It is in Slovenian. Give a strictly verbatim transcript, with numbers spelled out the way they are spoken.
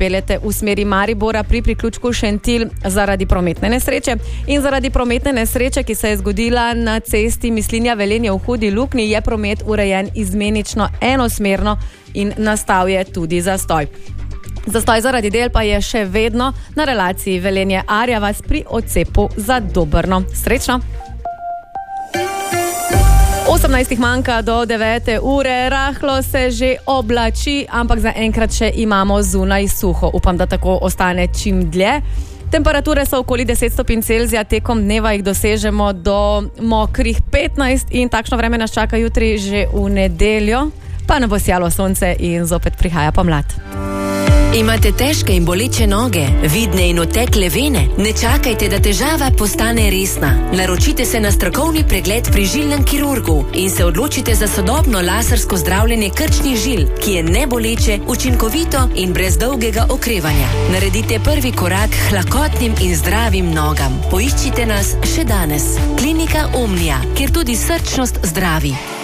peljete v smeri Maribora pri priključku Šentilj zaradi prometne nesreče. In zaradi prometne nesreče, ki se je zgodila na cesti Mislinja-Velenje v Hudi Luknji, je promet urejen izmenično enosmerno in nastal je tudi zastoj. Zastoj zaradi del pa je še vedno na relaciji Velenje-Arjavas pri odcepu za Dobrno. Srečno! osemnajstih manjka do devete ure, rahlo se že oblači, ampak zaenkrat še imamo zunaj suho. Upam, da tako ostane čim dlje. Temperature so okoli deset stopinj Celzija, tekom dneva jih dosežemo do mokrih petnajst in takšno vreme nas čaka jutri že v nedeljo, pa ne bo sijalo sonce in zopet prihaja pomlad. Imate težke in boleče noge, vidne in otekle vene? Ne čakajte, da težava postane resna. Naročite se na strokovni pregled pri žilnem kirurgu in se odločite za sodobno lasersko zdravljenje krčnih žil, ki je neboleče, učinkovito in brez dolgega okrevanja. Naredite prvi korak k lahkotnim in zdravim nogam. Poiščite nas še danes. Klinika Omnia, kjer tudi srčnost zdravi.